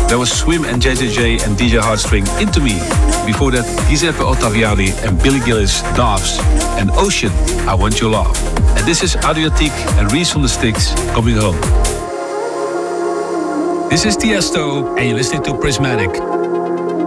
That was Swim and JJJ and DJ Hardstring, Into Me. Before that, Giuseppe Ottaviani and Billy Gillis, Doves, and Ocean, I Want Your Love. And this is Adriatique and Reese from the Sticks, Coming Home. This is Tiesto, and you're listening to Prismatic.